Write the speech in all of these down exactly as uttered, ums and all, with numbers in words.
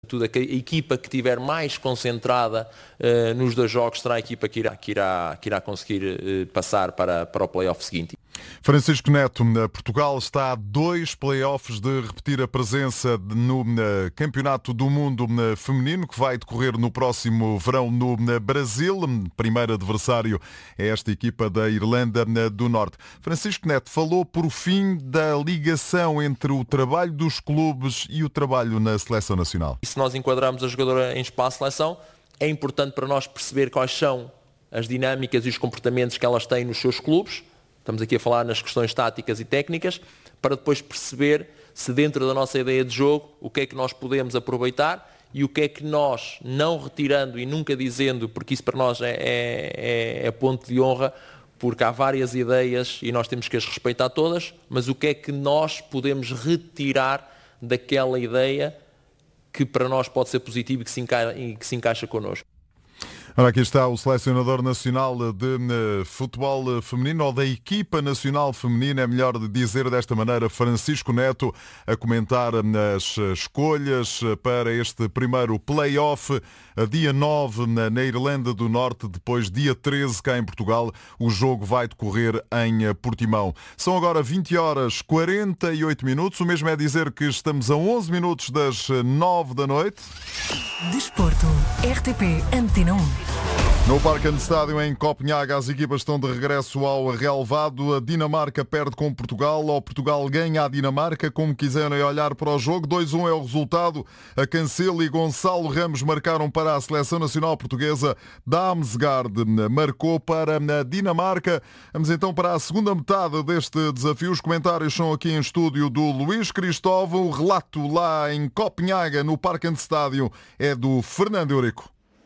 Tudo a equipa que estiver mais concentrada uh, nos dois jogos será a equipa que irá, que irá, que irá conseguir uh, passar para, para o play-off seguinte. Francisco Neto, Portugal está a dois play-offs de repetir a presença no Campeonato do Mundo Feminino, que vai decorrer no próximo verão no Brasil. Primeiro adversário é esta equipa da Irlanda do Norte. Francisco Neto falou por fim da ligação entre o trabalho dos clubes e o trabalho na Seleção Nacional. Se nós enquadramos a jogadora em espaço de seleção, é importante para nós perceber quais são as dinâmicas e os comportamentos que elas têm nos seus clubes. Estamos aqui a falar nas questões táticas e técnicas, para depois perceber se dentro da nossa ideia de jogo o que é que nós podemos aproveitar e o que é que nós, não retirando e nunca dizendo, porque isso para nós é, é, é ponto de honra, porque há várias ideias e nós temos que as respeitar todas, mas o que é que nós podemos retirar daquela ideia que para nós pode ser positivo e que se encaixa, e que se encaixa connosco. Ora, aqui está o selecionador nacional de futebol feminino, ou da equipa nacional feminina, é melhor dizer desta maneira, Francisco Neto, a comentar as escolhas para este primeiro play-off, dia nove na Irlanda do Norte, depois dia treze cá em Portugal. O jogo vai decorrer em Portimão. São agora vinte horas quarenta e oito minutos, o mesmo é dizer que estamos a onze minutos das nove da noite. Desporto, R T P Antena um. No Parken Estádio em Copenhaga, as equipas estão de regresso ao relvado. A Dinamarca perde com Portugal, ou Portugal ganha a Dinamarca, como quiserem olhar para o jogo. dois a um é o resultado. A Cancelo e Gonçalo Ramos marcaram para a Seleção Nacional Portuguesa. Damsgaard marcou para a Dinamarca. Vamos então para a segunda metade deste desafio. Os comentários são aqui em estúdio do Luís Cristóvão. O relato lá em Copenhaga, no Parken Estádio, é do Fernando Eurico.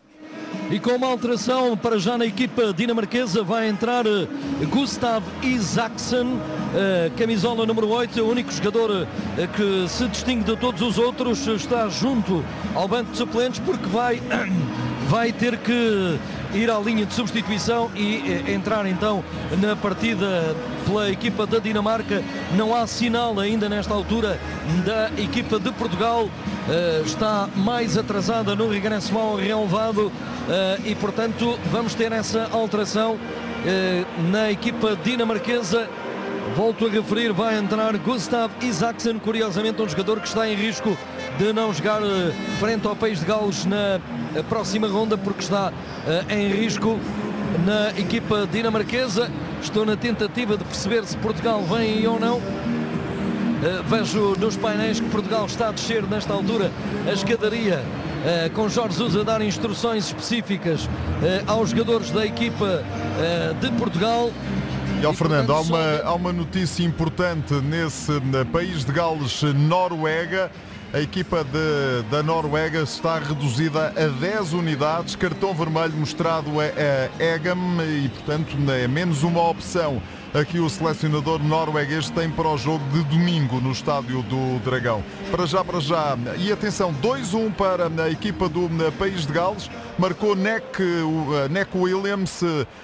E com uma alteração para já na equipa dinamarquesa vai entrar Gustav Isaksen, camisola número oito, o único jogador que se distingue de todos os outros, está junto ao banco de suplentes porque vai, vai ter que ir à linha de substituição e entrar então na partida pela equipa da Dinamarca. Não há sinal ainda nesta altura da equipa de Portugal, está mais atrasada no regresso ao relvado e portanto vamos ter essa alteração na equipa dinamarquesa. Volto a referir, vai entrar Gustav Isaksen, curiosamente um jogador que está em risco de não jogar frente ao País de Gales na próxima ronda, porque está em risco na equipa dinamarquesa. Estou na tentativa de perceber se Portugal vem ou não. Vejo nos painéis que Portugal está a descer nesta altura a escadaria, com Jorge Jesus a dar instruções específicas aos jogadores da equipa de Portugal. E ao Fernando, há uma, há uma notícia importante nesse País de Gales, Noruega. A equipa de, da Noruega está reduzida a dez unidades, cartão vermelho mostrado a, a Egam e, portanto, é menos uma opção aqui o selecionador norueguês tem para o jogo de domingo no Estádio do Dragão. Para já, para já. E atenção, dois a um para a equipa do País de Gales. Marcou Neck, o, Neck Williams,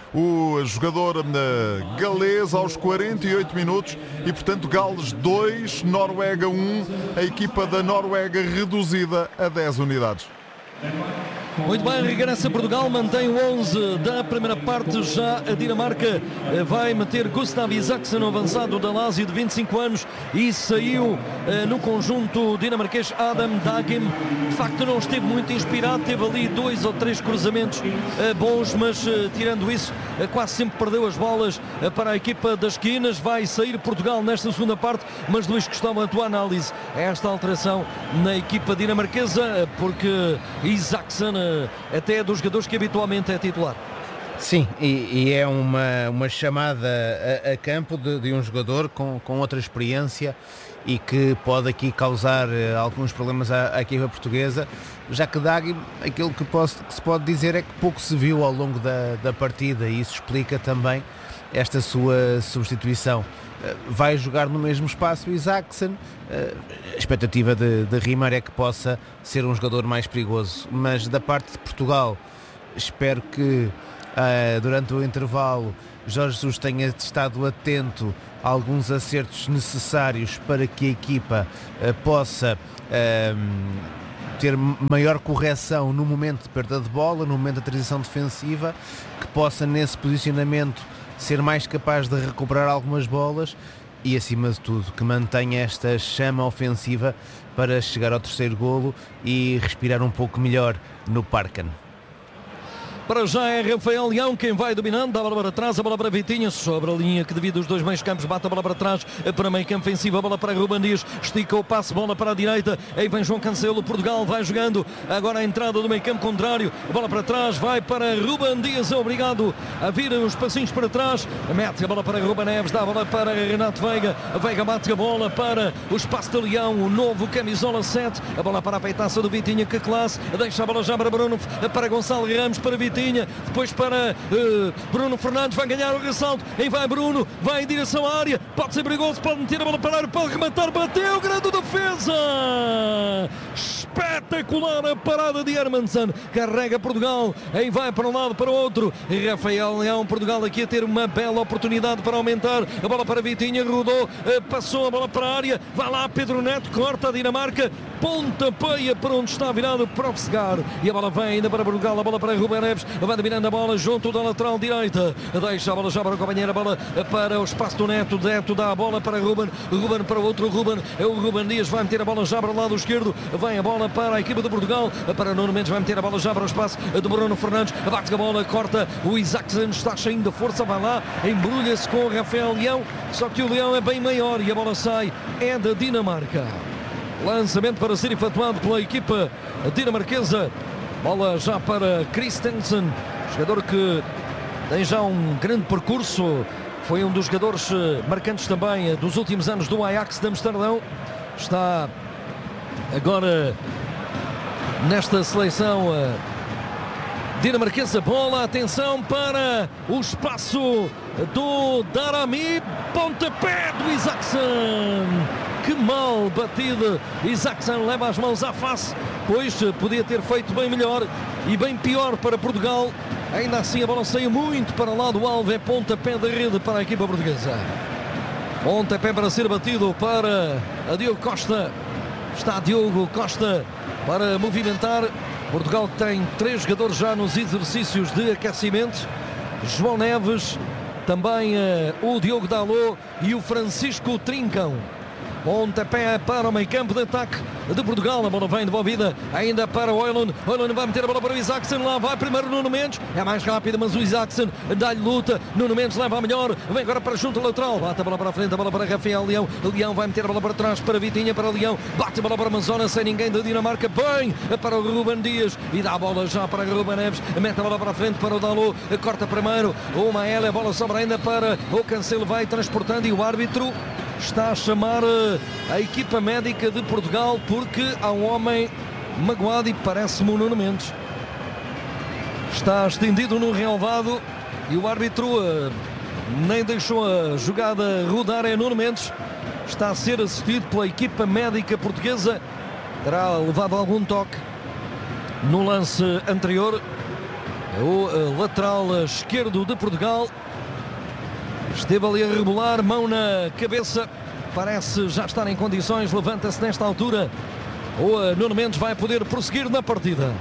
o jogador galês, aos quarenta e oito minutos. E, portanto, Gales dois, Noruega um. A equipa da Noruega reduzida a dez unidades. Muito bem, regressa Portugal, mantém o onze da primeira parte. Já a Dinamarca vai meter Gustav Isaksen, avançado da Lazio de vinte e cinco anos, e saiu eh, no conjunto dinamarquês Adam Dagim. De facto não esteve muito inspirado, teve ali dois ou três cruzamentos eh, bons, mas eh, tirando isso eh, quase sempre perdeu as bolas eh, para a equipa das esquinas. Vai sair Portugal nesta segunda parte, mas Luís Cristóvão, a tua análise é esta alteração na equipa dinamarquesa, eh, porque Isaksen até é dos jogadores que habitualmente é titular. Sim, e, e é uma, uma chamada a, a campo de, de um jogador com, com outra experiência e que pode aqui causar uh, alguns problemas à, à equipa portuguesa, já que Dagui, aquilo que, posso, que se pode dizer é que pouco se viu ao longo da, da partida, e isso explica também esta sua substituição. Uh, vai jogar no mesmo espaço o Isaksen. Uh, a expectativa de, de Rimar é que possa ser um jogador mais perigoso, mas da parte de Portugal espero que uh, durante o intervalo Jorge Jesus tenha estado atento a alguns acertos necessários para que a equipa uh, possa uh, ter maior correção no momento de perda de bola, no momento da transição defensiva, que possa nesse posicionamento ser mais capaz de recuperar algumas bolas e, acima de tudo, que mantenha esta chama ofensiva para chegar ao terceiro golo e respirar um pouco melhor no Parken. Para já é Rafael Leão quem vai dominando, dá a bola para trás, a bola para Vitinha, sobre a linha que divide os dois meios campos, bate a bola para trás, para meio campo ofensivo, a bola para Ruben Dias, estica o passe, bola para a direita, aí vem João Cancelo, Portugal vai jogando, agora a entrada do meio campo contrário, a bola para trás, vai para Ruben Dias, é obrigado a vir uns passinhos para trás, mete a bola para Ruben Neves, dá a bola para Renato Veiga, a Veiga bate a bola para o espaço de Leão, o novo camisola sete, a bola para a peitaça do Vitinha, que classe, deixa a bola já para Bruno, para Gonçalo Ramos, para Vitinha, depois para uh, Bruno Fernandes, vai ganhar o ressalto, aí vai Bruno, vai em direção à área, pode ser perigoso, pode meter a bola para a área, pode rematar, bateu, grande defesa, espetacular a parada de Hermansen, carrega Portugal, aí vai para um lado, para o outro, Rafael Leão, Portugal aqui a ter uma bela oportunidade para aumentar, a bola para Vitinha, rodou, uh, passou a bola para a área, vai lá Pedro Neto, corta a Dinamarca, pontapeia para onde está virado para o Segar, e a bola vem ainda para Portugal, a bola para Ruben Neves, vai dominando a bola junto da lateral direita, deixa a bola já para o companheiro, a bola para o espaço do Neto, Neto dá a bola para Ruben, Ruben para o outro Ruben, é o Ruben Dias, vai meter a bola já para o lado esquerdo, vem a bola para a equipa de Portugal, para Nuno Mendes, vai meter a bola já para o espaço do Bruno Fernandes, bate a bola, corta, o Isaacson está cheio de força, vai lá, embrulha-se com o Rafael Leão, só que o Leão é bem maior e a bola sai, é da Dinamarca. Lançamento para ser efetuado pela equipa dinamarquesa. Bola já para Christensen, jogador que tem já um grande percurso. Foi um dos jogadores marcantes também dos últimos anos do Ajax de Amsterdão. Está agora nesta seleção dinamarquesa. Bola, atenção para o espaço do Darami. Pontapé do Isaacson. Que mal batida, Isaacson leva as mãos à face, pois podia ter feito bem melhor e bem pior para Portugal. Ainda assim a bola saiu muito para lá do alvo, é pontapé da rede para a equipa portuguesa. Pontapé para ser batido para a Diogo Costa. Está Diogo Costa para movimentar. Portugal tem três jogadores já nos exercícios de aquecimento. João Neves, também uh, o Diogo Dalot e o Francisco Trincão. Pontapé para o meio campo de ataque de Portugal, a bola vem devolvida ainda para o Oilon, Oilon vai meter a bola para o Isaacson, lá vai primeiro Nuno Mendes, é mais rápido mas o Isaacson dá-lhe luta, Nuno Mendes leva a melhor, vem agora para junto lateral, bate a bola para a frente, a bola para Rafael Leão, Leão vai meter a bola para trás para Vitinha, para Leão, bate a bola para Manzona, sem ninguém da Dinamarca, bem para o Ruben Dias e dá a bola já para Ruben Neves, mete a bola para a frente para o Dalot, corta primeiro o Mael, a bola sobra ainda para o Cancelo, vai transportando e o árbitro está a chamar a equipa médica de Portugal porque há um homem magoado e parece-me o Nuno Mendes. Está estendido no relvado e o árbitro uh, nem deixou a jogada rodar, é Nuno Mendes. Está a ser assistido pela equipa médica portuguesa. Terá levado algum toque no lance anterior. O uh, lateral esquerdo de Portugal esteve ali a rebolar, mão na cabeça, parece já estar em condições, levanta-se nesta altura. O Nuno Mendes vai poder prosseguir na partida.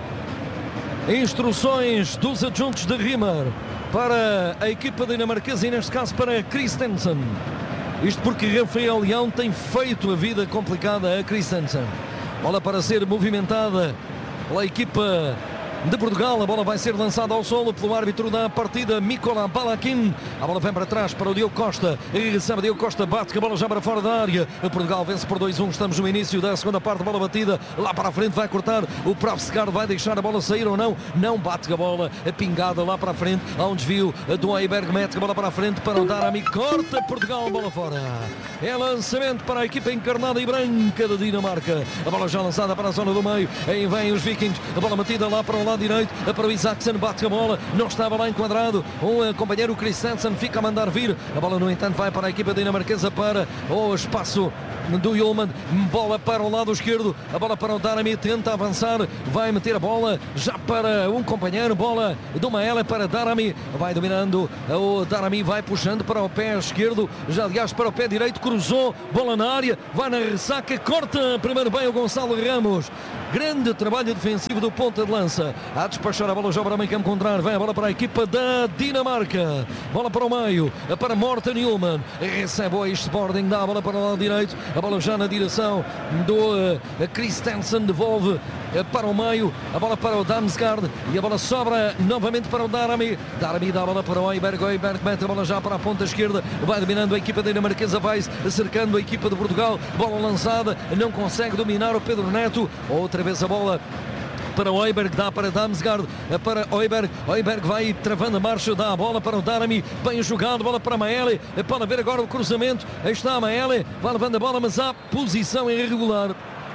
Instruções dos adjuntos de Rimmer para a equipa dinamarquesa e neste caso para Christensen. Isto porque Rafael Leão tem feito a vida complicada a Christensen. Bola para ser movimentada pela equipa de Portugal, a bola vai ser lançada ao solo pelo árbitro da partida, Mikola Balakin. A bola vem para trás para o Diogo Costa e recebe Diogo Costa, bate a bola já para fora da área. O Portugal vence por dois a um, estamos no início da segunda parte, bola batida lá para a frente, vai cortar o próprio Segar, vai deixar a bola sair ou não? Não bate a bola, a pingada lá para a frente, há um desvio do Eiberg, mete a bola para a frente para o Darami, corta Portugal, bola fora. É lançamento para a equipa encarnada e branca da Dinamarca. A bola já lançada para a zona do meio, aí vem os Vikings, a bola batida lá para o lado lado direito, para o Isaacson, bate a bola, não estava lá enquadrado, o companheiro Christensen fica a mandar vir, a bola no entanto vai para a equipa dinamarquesa, para o espaço do Ullmann, bola para o lado esquerdo, a bola para o Daramy, tenta avançar, vai meter a bola já para um companheiro, bola do Maele para Daramy, vai dominando, o Daramy vai puxando para o pé esquerdo, já aliás para o pé direito, cruzou, bola na área, vai na ressaca, corta primeiro bem o Gonçalo Ramos, grande trabalho defensivo do ponta de lança, a despachar a bola já para o meio campo contrário, vem a bola para a equipa da Dinamarca, bola para o meio, para Morten Ullmann, recebe o Sporting, dá a bola para o lado direito, a bola já na direção do uh, Christensen, devolve uh, para o meio, a bola para o Damsgaard e a bola sobra novamente para o Daramy, Daramy dá a bola para o Højbjerg, Højbjerg mete a bola já para a ponta esquerda, vai dominando a equipa dinamarquesa, vai cercando a equipa de Portugal, bola lançada, não consegue dominar o Pedro Neto, outra vez a bola para o Højbjerg, dá para Damsgaard, para Højbjerg, Højbjerg vai travando a marcha, dá a bola para o Daramy, bem jogado, bola para Maele, pode ver agora o cruzamento, aí está a Maele, vai levando a bola, mas há posição irregular.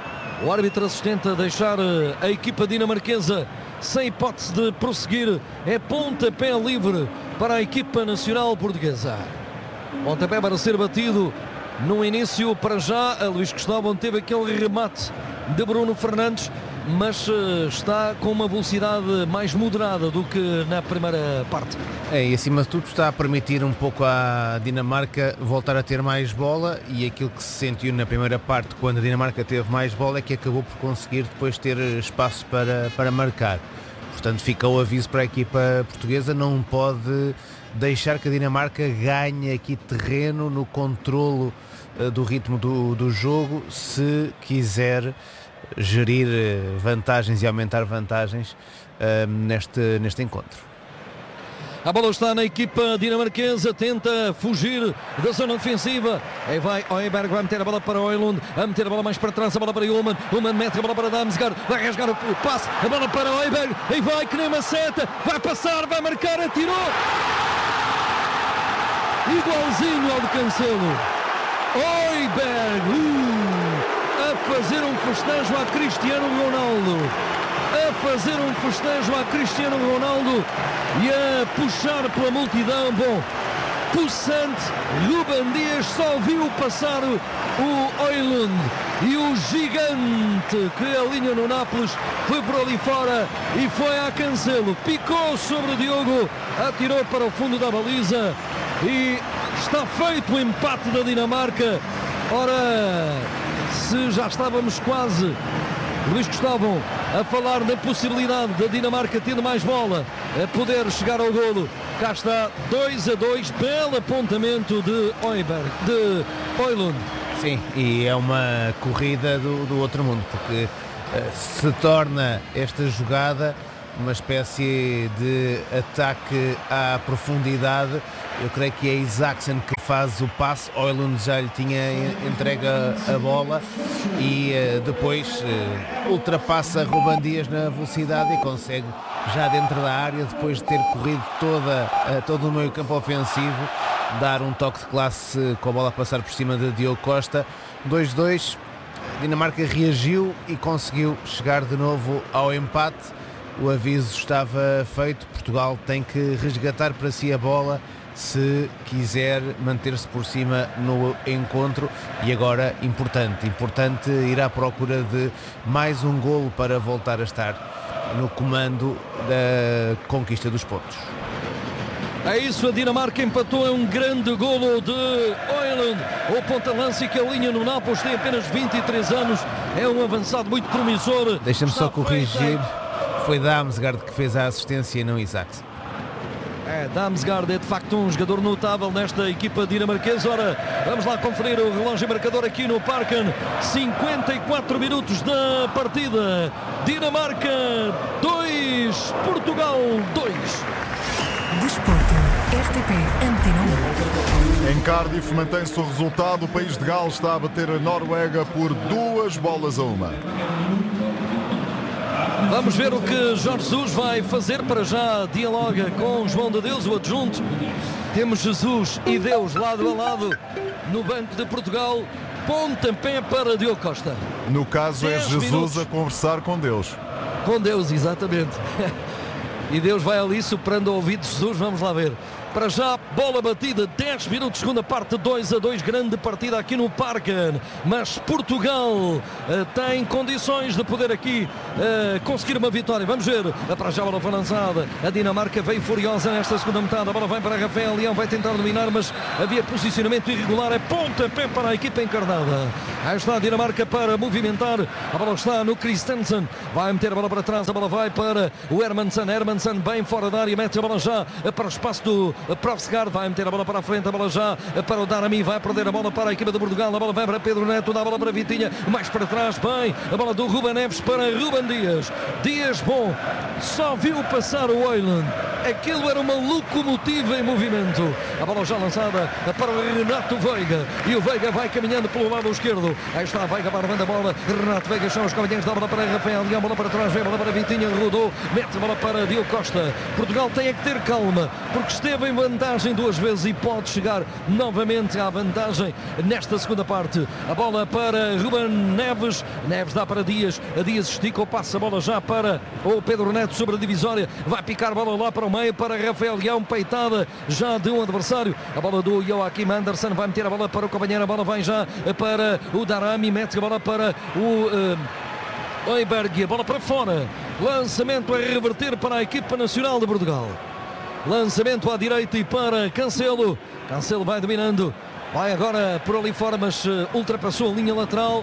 O árbitro assistente a deixar a equipa dinamarquesa sem hipótese de prosseguir, é pontapé livre para a equipa nacional portuguesa. Pontapé para ser batido no início, para já, a Luís Gustavo teve aquele remate de Bruno Fernandes, mas uh, está com uma velocidade mais moderada do que na primeira parte. É, e acima de tudo está a permitir um pouco à Dinamarca voltar a ter mais bola, e aquilo que se sentiu na primeira parte, quando a Dinamarca teve mais bola, é que acabou por conseguir depois ter espaço para, para marcar. Portanto, fica o aviso para a equipa portuguesa, não pode deixar que a Dinamarca ganhe aqui terreno no controlo uh, do ritmo do, do jogo, se quiser gerir vantagens e aumentar vantagens uh, neste, neste encontro. A bola está na equipa dinamarquesa, tenta fugir da zona defensiva. Aí vai Højbjerg, vai meter a bola para o Højlund, vai meter a bola mais para trás, a bola para Ullmann, Ullmann mete a bola para Damsgaard, vai rasgar o passe, a bola para o Højbjerg, aí vai que nem uma seta, vai passar, vai marcar, atirou. Igualzinho ao de Cancelo. Højbjerg, uh, a fazer um festejo a Cristiano Ronaldo. A fazer um festejo a Cristiano Ronaldo e a puxar pela multidão. Bom, possante, Ruben Dias só viu passar o, o Højlund e o gigante que alinha no Nápoles foi por ali fora e foi a Cancelo, picou sobre o Diogo, atirou para o fundo da baliza e está feito o empate da Dinamarca. Ora, se já estávamos quase, Luís Gustavo, a falar da possibilidade da Dinamarca tendo mais bola a poder chegar ao golo, cá está dois a dois, belo apontamento de Højbjerg, de Højlund. Sim, e é uma corrida do, do outro mundo, porque uh, se torna esta jogada uma espécie de ataque à profundidade. Eu creio que é Isaacson que faz o passe, Højlund já lhe tinha entregue a bola e uh, depois uh, ultrapassa Ruben Dias na velocidade e consegue, já dentro da área, depois de ter corrido toda, uh, todo o meio campo ofensivo, dar um toque de classe uh, com a bola a passar por cima de Diogo Costa. dois a dois, Dinamarca reagiu e conseguiu chegar de novo ao empate. O aviso estava feito, Portugal tem que resgatar para si a bola se quiser manter-se por cima no encontro, e agora importante, importante ir à procura de mais um golo para voltar a estar no comando da conquista dos pontos. É isso, a Dinamarca empatou, é um grande golo de Højlund, o ponta-lança que alinha no Nápoles, tem apenas vinte e três anos, é um avançado muito promissor. Deixa-me só corrigir, foi Damsgaard que fez a assistência e não Isaacson. É, Damsgaard é de facto um jogador notável nesta equipa dinamarquesa. Ora, vamos lá conferir o relógio marcador aqui no Parken. cinquenta e quatro minutos da partida. Dinamarca dois, Portugal dois. Desporto, R T P Antena um. Em Cardiff mantém-se o resultado. O país de Gales está a bater a Noruega por duas bolas a uma. Vamos ver o que Jorge Jesus vai fazer. Para já dialoga com João de Deus, o adjunto. Temos Jesus e Deus lado a lado no banco de Portugal. Pontapé para Diogo Costa. No caso é Jesus minutos. a conversar com Deus. Com Deus, exatamente. E Deus vai ali soprando ao ouvido de Jesus, vamos lá ver. Para já, bola batida, dez minutos, segunda parte, dois a dois, grande partida aqui no Parken, mas Portugal uh, tem condições de poder aqui uh, conseguir uma vitória. Vamos ver, para já a bola foi lançada, a Dinamarca veio furiosa nesta segunda metade, a bola vai para Rafael Leão, vai tentar dominar, mas havia posicionamento irregular, é pontapé para a equipa encarnada. Aí está a Dinamarca para movimentar, a bola está no Christensen, vai meter a bola para trás, a bola vai para o Hermansen, Hermansen bem fora da área, mete a bola já para o espaço do Profsgaard, vai meter a bola para a frente, a bola já para o Darami, vai perder a bola para a equipa de Portugal, a bola vai para Pedro Neto, dá a bola para Vitinha, mais para trás, bem, a bola do Ruben Neves para Ruben Dias, Dias bom, só viu passar o Oyland, aquilo era uma locomotiva em movimento, a bola já lançada para o Renato Veiga, e o Veiga vai caminhando pelo lado esquerdo, aí está a Veiga, para a bola, Renato Veiga são os companheiros, dá a bola para Rafael Leão, bola para trás, vem a bola para Vitinha, rodou, mete a bola para Diogo Costa. Portugal tem é que ter calma, porque esteve em vantagem duas vezes e pode chegar novamente à vantagem nesta segunda parte. A bola para Ruben Neves, Neves dá para Dias, a Dias estica ou passa a bola já para o Pedro Neto sobre a divisória, vai picar a bola lá para o meio para Rafael Leão, peitada já de um adversário, a bola do Joaquim Anderson, vai meter a bola para o companheiro, a bola vai já para o Darami, mete a bola para o uh, Oiberg, a bola para fora, lançamento a reverter para a equipa nacional de Portugal, lançamento à direita e para Cancelo, Cancelo vai dominando, vai agora por ali fora, mas uh, ultrapassou a linha lateral,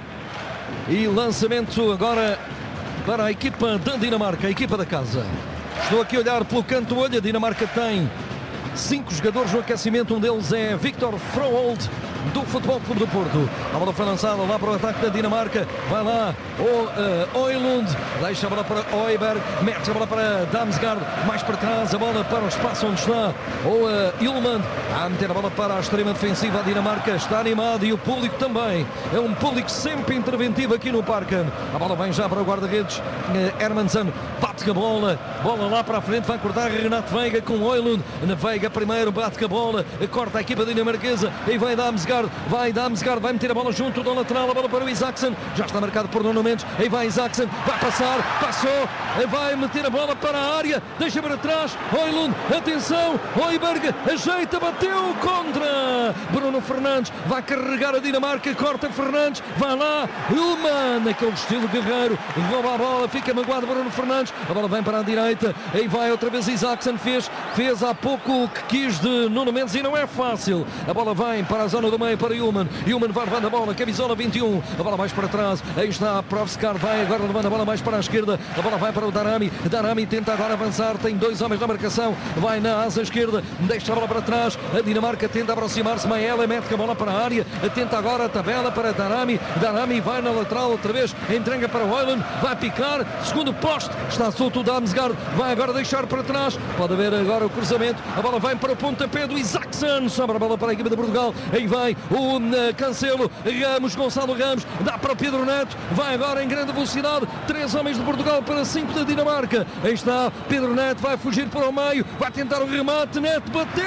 e lançamento agora para a equipa da Dinamarca, a equipa da casa. Estou aqui a olhar pelo canto do olho, a Dinamarca tem cinco jogadores no aquecimento, um deles é Victor Froholt, do Futebol Clube do Porto. A bola foi lançada lá para o ataque da Dinamarca, vai lá o uh, Oilund, deixa a bola para Oiberg, mete a bola para Damsgaard, mais para trás, a bola para o espaço onde está o uh, Ilman, a meter a bola para a extrema defensiva. A Dinamarca está animada e o público também, é um público sempre interventivo aqui no Parken. A bola vem já para o guarda-redes, uh, Hermansen, bate a bola, bola lá para a frente, vai cortar Renato Veiga com Oilund, na Veiga primeiro, bate a bola, corta a equipa dinamarquesa e vai Damsgaard, vai Damsgaard, vai meter a bola junto do lateral, a bola para o Isaacsen, já está marcado por Nuno Mendes, aí vai Isaacsen, vai passar, passou, vai meter a bola para a área, deixa para trás, Oilund, atenção, Oiberg, ajeita, bateu contra Bruno Fernandes, vai carregar a Dinamarca, corta Fernandes, vai lá, Ullmann, aquele estilo guerreiro, rouba a bola, fica magoado Bruno Fernandes, a bola vem para a direita, aí vai outra vez Isaacsen, fez, fez há pouco o que quis de Nuno Mendes e não é fácil, a bola vem para a zona do meio para Ullmann, Ullmann vai levando a bola, camisola vinte e um, a bola mais para trás, aí está a Profsgaard, vai agora levando a bola mais para a esquerda, a bola vai para o Darami, Darami tenta agora avançar, tem dois homens na marcação, vai na asa esquerda, deixa a bola para trás, a Dinamarca tenta aproximar-se, Maela mete a bola para a área, tenta agora a tabela para Darami, Darami vai na lateral outra vez, entrega para o Oilund, vai picar, segundo poste, está solto o Damsgaard, vai agora deixar para trás, pode haver agora o cruzamento, a bola vem para o pontapé do Isaacsen, sobra a bola para a equipa de Portugal, aí vai o uh, Cancelo, Ramos, Gonçalo Ramos, dá para o Pedro Neto, vai agora em grande velocidade, três homens de Portugal para cinco da Dinamarca, aí está Pedro Neto, vai fugir para o meio, vai tentar o remate, Neto bateu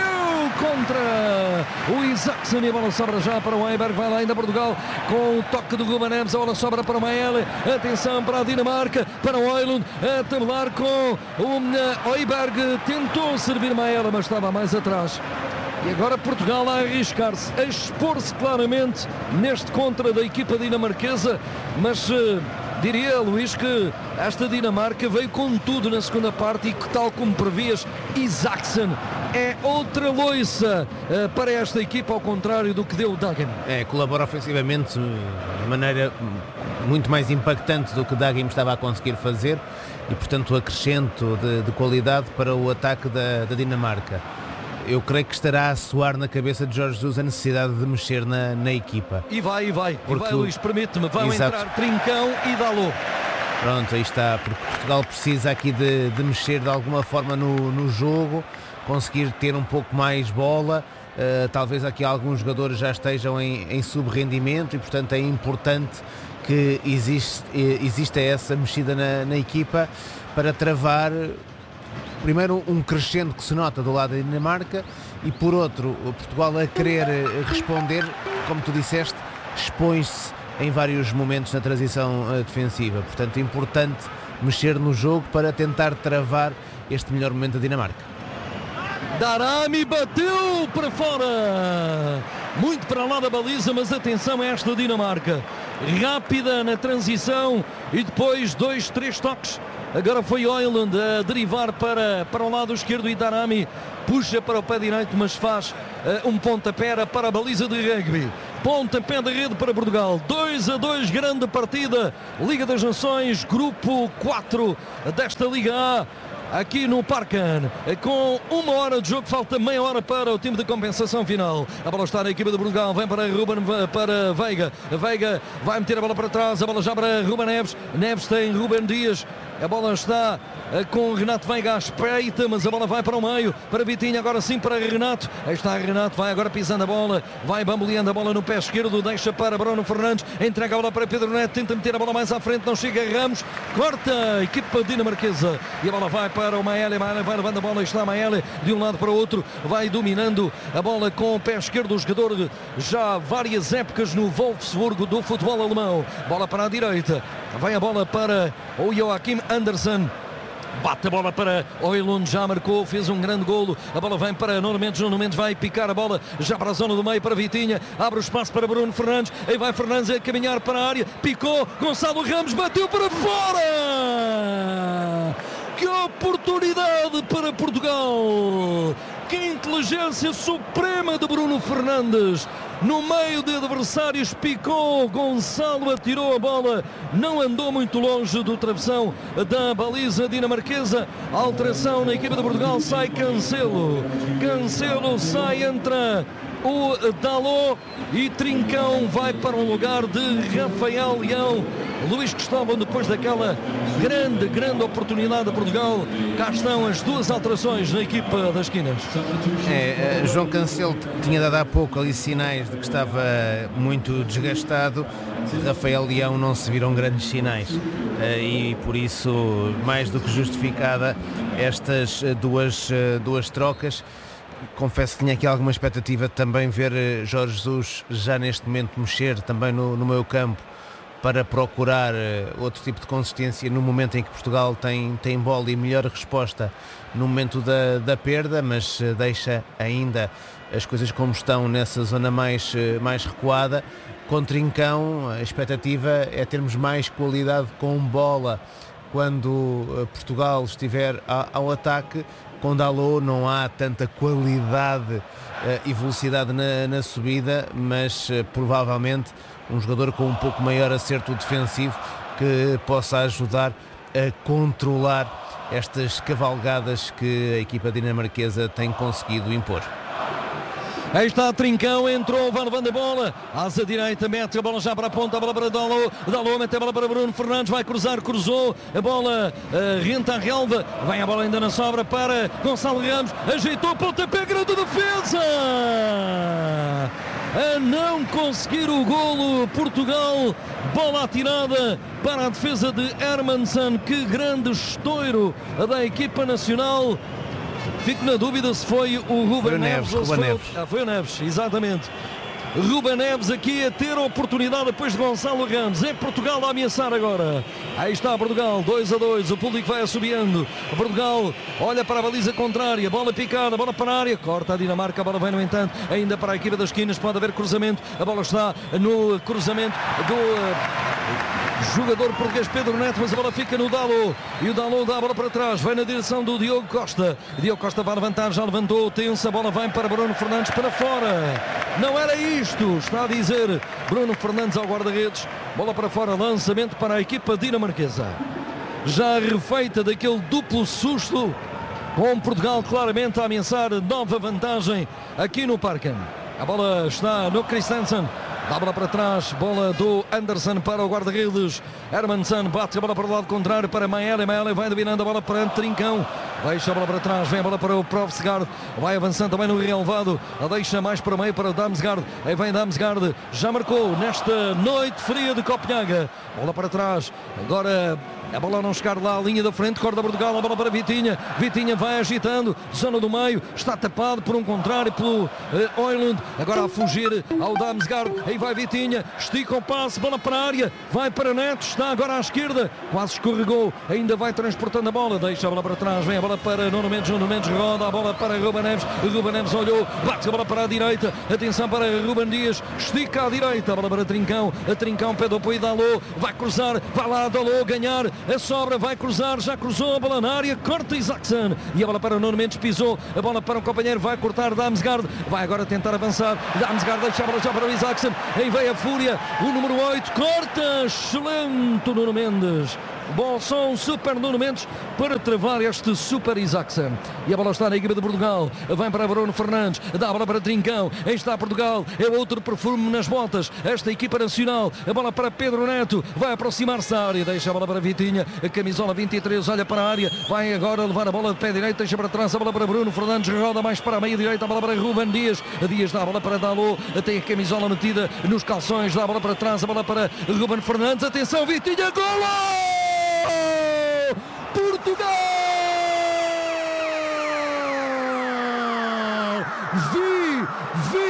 contra o Isaacsen e a bola sobra já para o Eiberg, vai lá ainda Portugal com o toque do Ruben Neves, a bola sobra para o Maele, atenção para a Dinamarca, para o Oilund, a tabelar com o uh, Oiberg, tentou servir Maele, mas estava mais atrás. E agora Portugal a arriscar-se, a expor-se claramente neste contra da equipa dinamarquesa, mas uh, diria, Luís, que esta Dinamarca veio com tudo na segunda parte e que, tal como previas, Isaacsen é outra loiça uh, para esta equipa, ao contrário do que deu o Dagem. É, colabora ofensivamente de maneira muito mais impactante do que o Dagem estava a conseguir fazer e, portanto, acrescento de, de qualidade para o ataque da, da Dinamarca. Eu creio que estará a soar na cabeça de Jorge Jesus a necessidade de mexer na, na equipa. E vai, e vai, porque e vai, Luís, permite-me, vão Exato. entrar Trincão e Dalot. Pronto, aí está, porque Portugal precisa aqui de, de mexer de alguma forma no, no jogo, conseguir ter um pouco mais bola, uh, talvez aqui alguns jogadores já estejam em, em sub-rendimento e, portanto, é importante que existe, exista essa mexida na, na equipa para travar primeiro um crescendo que se nota do lado da Dinamarca e, por outro, Portugal a querer responder, como tu disseste, expõe-se em vários momentos na transição uh, defensiva. Portanto, é importante mexer no jogo para tentar travar este melhor momento da Dinamarca. Darami bateu para fora, muito para lá da baliza, mas atenção a esta Dinamarca, rápida na transição e depois dois, três toques. Agora foi Højlund a derivar para, para o lado esquerdo e Darami puxa para o pé direito, mas faz uh, um pontapé para a baliza de rugby. Pontapé de rede para Portugal. dois a dois, grande partida. Liga das Nações, grupo quatro desta Liga A. Aqui no Parken, com uma hora de jogo, falta meia hora para o time de compensação final. A bola está na equipa de Portugal, vem para Ruben, para Veiga. Veiga vai meter a bola para trás, a bola já para Ruben Neves. Neves tem Ruben Dias. A bola está com Renato Veiga à espreita, mas a bola vai para o meio, para Vitinho, agora sim para Renato. Aí está Renato, vai agora pisando a bola, vai bamboleando a bola no pé esquerdo, deixa para Bruno Fernandes, entrega a bola para Pedro Neto, tenta meter a bola mais à frente, não chega a Ramos, corta a equipa dinamarquesa e a bola vai para o Maele, Maele vai levando a bola, está Maele de um lado para o outro, vai dominando a bola com o pé esquerdo, o jogador já várias épocas no Wolfsburgo do futebol alemão. Bola para a direita, vai a bola para o Joachim Andersen. Bate a bola para Højlund, já marcou, fez um grande golo. A bola vem para Nuno Mendes, Nuno Mendes vai picar a bola já para a zona do meio, para Vitinha. Abre o espaço para Bruno Fernandes. Aí vai Fernandes a caminhar para a área. Picou, Gonçalo Ramos bateu para fora. Que oportunidade para Portugal! Que inteligência suprema de Bruno Fernandes! No meio de adversários, picou, Gonçalo atirou a bola, não andou muito longe do travessão da baliza dinamarquesa. Alteração na equipa de Portugal, sai Cancelo. Cancelo sai, entra o Dalot e Trincão vai para um lugar de Rafael Leão. Luís Cristóvão, depois daquela grande, grande oportunidade de Portugal, cá estão as duas alterações na equipa das esquinas. É, João Cancelo tinha dado há pouco ali sinais de que estava muito desgastado. Rafael Leão não se viram grandes sinais e por isso mais do que justificada estas duas, duas trocas. Confesso que tinha aqui alguma expectativa de também ver Jorge Jesus já neste momento mexer também no, no meio campo para procurar outro tipo de consistência no momento em que Portugal tem, tem bola e melhor resposta no momento da, da perda, mas deixa ainda as coisas como estão nessa zona mais, mais recuada. Com Trincão, a expectativa é termos mais qualidade com bola quando Portugal estiver ao ataque. Com Dalot não há tanta qualidade e velocidade na, na subida, mas provavelmente um jogador com um pouco maior acerto defensivo que possa ajudar a controlar estas cavalgadas que a equipa dinamarquesa tem conseguido impor. Aí está Trincão, entrou, vai levando a bola, asa direita, mete a bola já para a ponta, a bola para Dalot, Dalot mete a bola para Bruno Fernandes, vai cruzar, cruzou, a bola uh, renta a relva, vem a bola ainda na sobra para Gonçalo Ramos, ajeitou, pontapé, grande defesa! A não conseguir o golo, Portugal, bola atirada para a defesa de Hermansen, que grande estouro da equipa nacional. Fico na dúvida se foi o Ruben Neves, Neves ou se foi, Neves. O... Ah, foi o Neves, exatamente. Ruben Neves aqui a ter a oportunidade depois de Gonçalo Ramos. É Portugal a ameaçar agora. Aí está Portugal, dois a dois. O público vai assobiando. Portugal olha para a baliza contrária. Bola picada, bola para a área. Corta a Dinamarca, a bola vem no entanto ainda para a equipa das esquinas. Pode haver cruzamento. A bola está no cruzamento do jogador português Pedro Neto, mas a bola fica no Dalot e o Dalot dá a bola para trás, vai na direção do Diogo Costa. Diogo Costa vai levantar, já levantou, tem-se, a bola vai para Bruno Fernandes para fora. Não era isto, está a dizer Bruno Fernandes ao guarda-redes. Bola para fora, lançamento para a equipa dinamarquesa. Já refeita daquele duplo susto, com Portugal claramente a ameaçar nova vantagem aqui no Parken. A bola está no Christensen. Dá a bola para trás, bola do Andersen para o guarda-redes. Hermansen bate a bola para o lado contrário para Maele. Maele vai dominando a bola para Trincão. Deixa a bola para trás, vem a bola para o Provsgaard. Vai avançando também no relevado. A deixa mais para o meio para o Damsgaard. Aí vem Damsgaard, já marcou nesta noite fria de Copenhaga. Bola para trás, agora A bola não chegar lá à linha da frente, corda Portugal, a bola para Vitinha. Vitinha vai agitando, zona do meio, está tapado por um contrário pelo uh, Højlund. Agora a fugir ao Damsgaard. Aí vai Vitinha, estica o passe, bola para a área, vai para Neto, está agora à esquerda, quase escorregou, ainda vai transportando a bola, deixa a bola para trás, vem a bola para Nuno Mendes, Nuno Mendes roda a bola para Ruben Neves, Ruben Neves olhou, bate a bola para a direita, atenção para Ruben Dias, estica à direita, a bola para Trincão, a Trincão pede o apoio da Alô, vai cruzar, vai lá Dalô ganhar, a sobra vai cruzar, já cruzou a bola na área, corta Isaacson, e a bola para Nuno Mendes, pisou, a bola para o companheiro, vai cortar Damsgaard, vai agora tentar avançar, Damsgaard deixa a bola já para o Isaacson, aí vem a fúria, o número oito, corta, excelente Nuno Mendes. Bom som, super Nuno Mendes para travar este super Isaacson. E a bola está na equipa de Portugal. Vem para Bruno Fernandes, dá a bola para Trincão. Aí está Portugal, é outro perfume nas botas. Esta equipa nacional, a bola para Pedro Neto, vai aproximar-se da área, deixa a bola para Vitinha, a camisola vinte e três, olha para a área, vai agora levar a bola de pé direito, deixa para trás a bola para Bruno Fernandes, roda mais para a meia direita, a bola para Ruben Dias. A Dias dá a bola para Dalô, tem a camisola metida nos calções, dá a bola para trás, a bola para Ruben Fernandes. Atenção, Vitinha, golo! Portugal! Vi, vi!